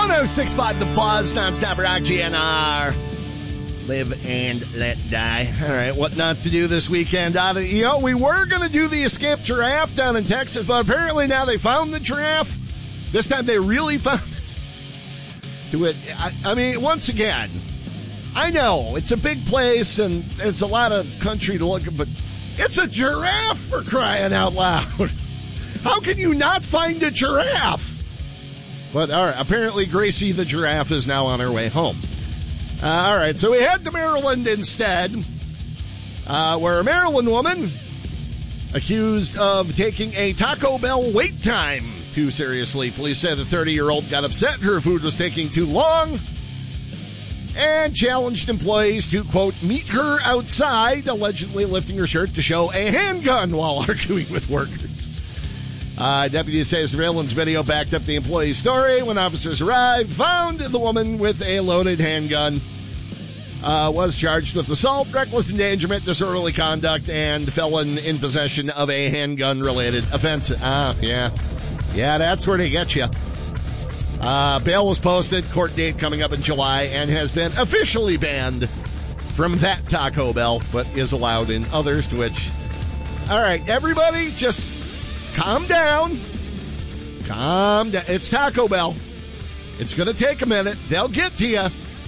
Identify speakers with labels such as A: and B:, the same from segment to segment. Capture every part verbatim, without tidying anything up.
A: one oh six point five The Buzz, nonstop rock, G N R. Live and let die. All right, what not to do this weekend? Out of, you know, we were going to do the escaped giraffe down in Texas, but apparently now they found the giraffe. This time they really found to it. I, I mean, once again, I know it's a big place and it's a lot of country to look at, but it's a giraffe, for crying out loud. How can you not find a giraffe? But all right, apparently Gracie the giraffe is now on her way home. Uh, all right, so we head to Maryland instead, uh, where a Maryland woman accused of taking a Taco Bell wait time too seriously. Police said the thirty-year-old got upset her food was taking too long and challenged employees to, quote, meet her outside, allegedly lifting her shirt to show a handgun while arguing with workers. Uh, deputies say surveillance video backed up the employee's story. When officers arrived, found the woman with a loaded handgun, uh, was charged with assault, reckless endangerment, disorderly conduct, and felon in possession of a handgun-related offense. Ah, yeah. Yeah, that's where they get you. Uh, bail was posted, court date coming up in July, and has been officially banned from that Taco Bell, but is allowed in others, to which... All right, everybody, just... Calm down. Calm down. It's Taco Bell. It's going to take a minute. They'll get to you.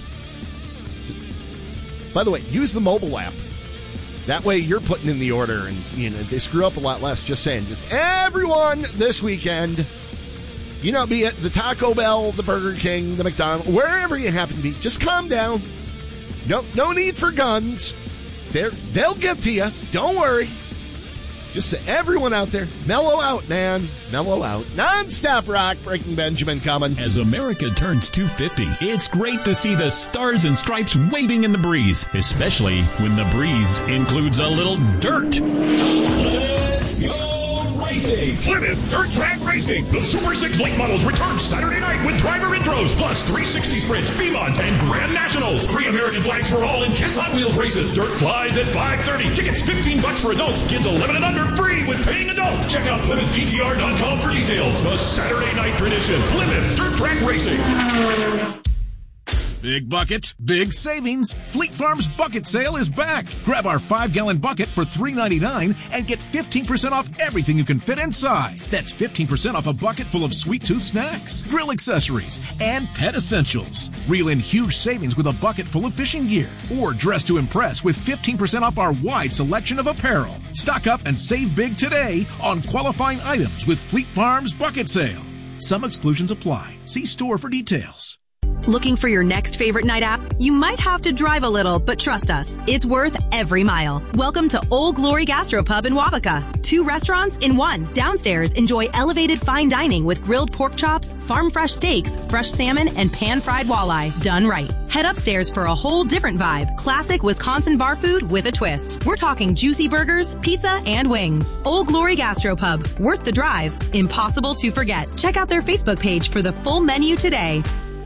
A: By the way, use the mobile app. That way you're putting in the order and, you know, they screw up a lot less. Just saying. Just everyone this weekend, you know, be it the Taco Bell, the Burger King, the McDonald's, wherever you happen to be, just calm down. No, no need for guns. They're, they'll get to you. Don't worry. Just say, everyone out there, mellow out, man. Mellow out. Non-stop rock, Breaking Benjamin coming.
B: As America turns two fifty, it's great to see the stars and stripes waving in the breeze, especially when the breeze includes a little dirt.
C: Let's go racing! Plymouth Dirt Track Racing. The Super six late models return Saturday night with driver intros, plus three sixty sprints, B MODs, and Grand Nationals. Free American flags for all in Kids Hot Wheels races. Dirt flies at five thirty. Tickets fifteen bucks for adults. Kids eleven and under free with paying adult. Check out Plymouth D T R dot com for details. The Saturday night tradition. Plymouth Dirt Track Racing.
D: Big bucket, big savings. Fleet Farm's bucket sale is back. Grab our five-gallon bucket for three ninety-nine and get fifteen percent off everything you can fit inside. That's fifteen percent off a bucket full of sweet tooth snacks, grill accessories, and pet essentials. Reel in huge savings with a bucket full of fishing gear. Or dress to impress with fifteen percent off our wide selection of apparel. Stock up and save big today on qualifying items with Fleet Farm's bucket sale. Some exclusions apply. See store for details.
E: Looking for your next favorite night out? You might have to drive a little, but trust us, it's worth every mile. Welcome to Old Glory Gastropub in Wabaka. Two restaurants in one. Downstairs, enjoy elevated fine dining with grilled pork chops, farm fresh steaks, fresh salmon, and pan-fried walleye. Done right. Head upstairs for a whole different vibe. Classic Wisconsin bar food with a twist. We're talking juicy burgers, pizza, and wings. Old Glory Gastropub. Worth the drive. Impossible to forget. Check out their Facebook page for the full menu today.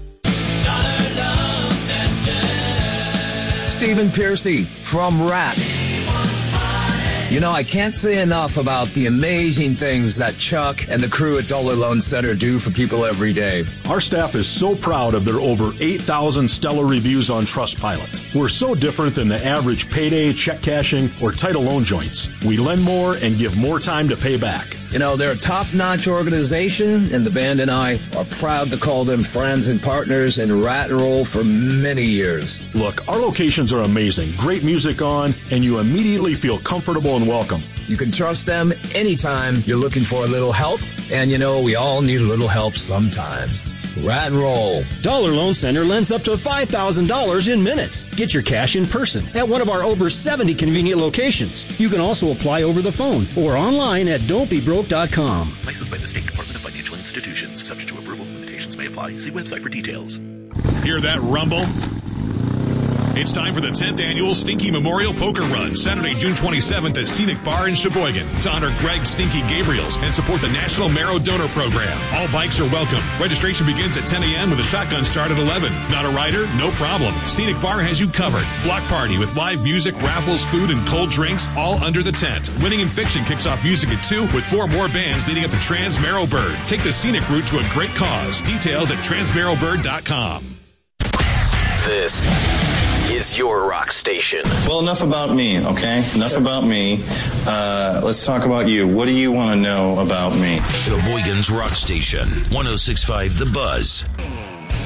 F: Stephen Piercy from Rat. You know, I can't say enough about the amazing things that Chuck and the crew at Dollar Loan Center do for people every day.
G: Our staff is so proud of their over eight thousand stellar reviews on Trustpilot. We're so different than the average payday, check cashing, or title loan joints. We lend more and give more time to pay back.
F: You know, they're a top-notch organization, and the band and I are proud to call them friends and partners in Rat and Roll for many years.
G: Look, our locations are amazing. Great music on, and you immediately feel comfortable and welcome.
F: You can trust them anytime you're looking for a little help, and you know, we all need a little help sometimes. Rat and Roll.
H: Dollar Loan Center lends up to five thousand dollars in minutes. Get your cash in person at one of our over seventy convenient locations. You can also apply over the phone or online at don't be broke dot com.
I: Licensed by the State Department of Financial Institutions. Subject to approval. Limitations may apply. See website for details.
C: Hear that rumble? It's time for the tenth Annual Stinky Memorial Poker Run, Saturday, June twenty-seventh at Scenic Bar in Sheboygan, to honor Greg Stinky Gabriels and support the National Marrow Donor Program. All bikes are welcome. Registration begins at ten a.m. with a shotgun start at eleven. Not a rider? No problem. Scenic Bar has you covered. Block party with live music, raffles, food, and cold drinks, all under the tent. Winning in Fiction kicks off music at two with four more bands leading up to Trans Marrow Bird. Take the scenic route to a great cause. Details at trans marrow bird dot com.
J: This is your rock station.
K: Well, enough about me, okay? Enough about me. Uh, let's talk about you. What do you want to know about me?
L: Sheboygan's rock station, one oh six point five The Buzz.